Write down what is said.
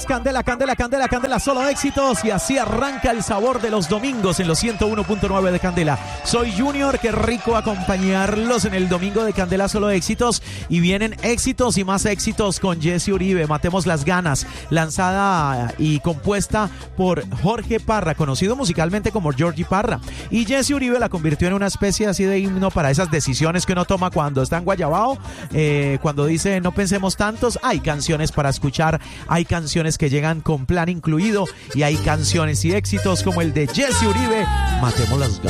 Candela, candela, candela, candela, solo éxitos y así arranca el sabor de los domingos en los 101.9 de Candela. Soy Junior, qué rico acompañarlos en el domingo de Candela, solo éxitos, y vienen éxitos y más éxitos con Jesse Uribe, Matemos las ganas, lanzada y compuesta por Jorge Parra, conocido musicalmente como Georgie Parra, y Jesse Uribe la convirtió en una especie así de himno para esas decisiones que uno toma cuando está en Guayabao, cuando dice no pensemos tantos. Hay canciones para escuchar, hay canciones que llegan con plan incluido y hay canciones y éxitos como el de Jesse Uribe, Matemos las ganas.